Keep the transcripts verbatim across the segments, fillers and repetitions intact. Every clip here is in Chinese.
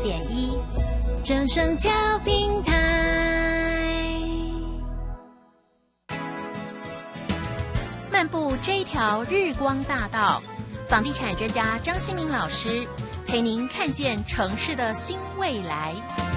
点一，正声调频台。漫步这一条日光大道，房地产专家张新民老师陪您看见城市的新未来。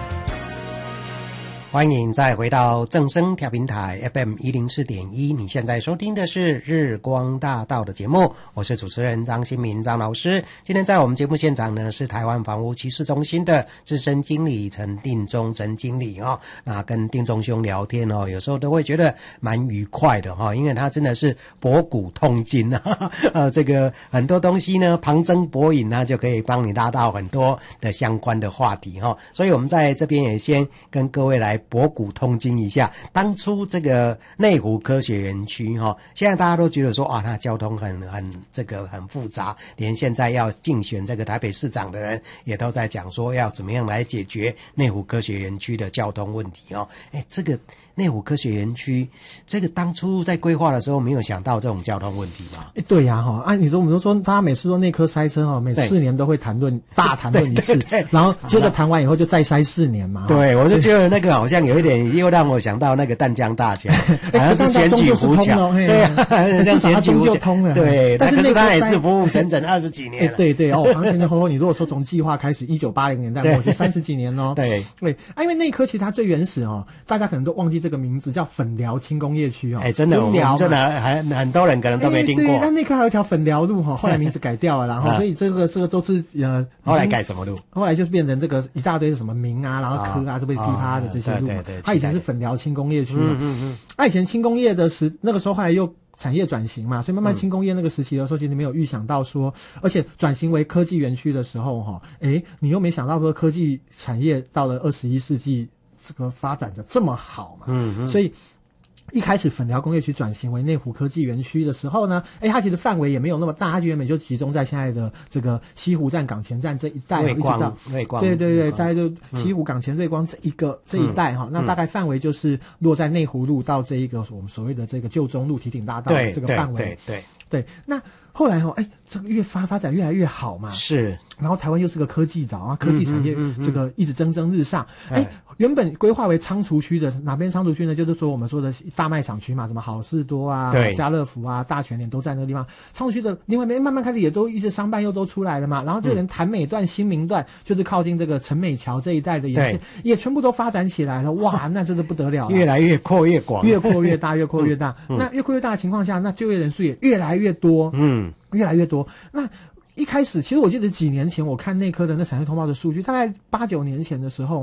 欢迎再回到正声调频台 F M 一零四点一，你现在收听的是日光大道的节目，我是主持人张新民张老师。今天在我们节目现场呢是台湾房屋趋势中心的资深经理陈定中陈经理哦，那跟定中兄聊天哦，有时候都会觉得蛮愉快的哈、哦，因为他真的是博古通今啊，呃，这个很多东西呢旁征博引呢就可以帮你拉到很多的相关的话题哈、哦，所以我们在这边也先跟各位来博古通今一下，当初这个内湖科学园区哈，现在大家都觉得说啊，那交通很很这个很复杂，连现在要竞选这个台北市长的人也都在讲说要怎么样来解决内湖科学园区的交通问题哦。哎，这个内湖科学园区这个当初在规划的时候没有想到这种交通问题吗？ 哎，对呀、啊、哈，按、啊、你说我们都说大家每次说内科塞车哈，每四年都会谈论大谈论一次，然后接着谈完以后就再塞四年嘛。 对，我就觉得那个好像有一点又让我想到那个淡江大桥，好像是选举浮桥，对啊， 至少它终究通了。 对， 但是它也是服务整整二十几年了。 对对哦，好像前前后后，你如果说从计划开始，一九八零年代过去三十几年哦。 对对，啊，因为内科其实它最原始哦，大家可能都忘记这个名字，叫粉寮轻工业区哦。 哎，真的，我们真的很很多人可能都没听过。 对，那内科还有一条粉寮路哈，后来名字改掉了，然后所以这个这个都是呃， 后来改什么路？ 后来就是变成这个一大堆什么民啊，然后科啊，这边噼啪的这些路。 对对， 它以前是粉寮轻工业区嘛。 嗯嗯嗯。 那以前轻工业的时，那个时候后来又产业转型嘛，所以慢慢轻工业那个时期的时候，其实没有预想到说，而且转型为科技园区的时候，哈，诶，你又没想到说科技产业到了二十一世纪这个发展的这么好嘛， 嗯嗯， 所以。一开始粉寮工业区转型为内湖科技园区的时候呢，哎，它其实范围也没有那么大，它原本就集中在现在的这个西湖站、港前站这一带， 瑞光， 一直到瑞光， 对对对，大概就西湖、港前、瑞光这一个、嗯、这一带哈、嗯，那大概范围就是落在内湖路到这一个我们所谓的这个旧中路、提顶大道这个范围， 对对 对, 对, 对。那后来哈，哎，这个越发发展越来越好嘛， 是。 然后台湾又是个科技岛啊，科技产业这个一直蒸蒸日上。哎、嗯嗯嗯，原本规划为仓储区的哪边仓储区呢？就是说我们说的大卖场区嘛，什么好事多啊、家乐福啊、大全联都在那个地方。仓储区的另外一边慢慢开始也都一些商办又都出来了嘛，然后就连潭美段、新民段，就是靠近这个陈美桥这一带的也是也全部都发展起来了。哇，那真的不得了了， 越来越扩越广， 越扩越大，越扩越大。嗯、那越扩越大的情况下，那就业人数也越来越多，嗯，越来越多。那一开始，其实我记得几年前我看内科的那产业通报的数据，大概八九年前的时候。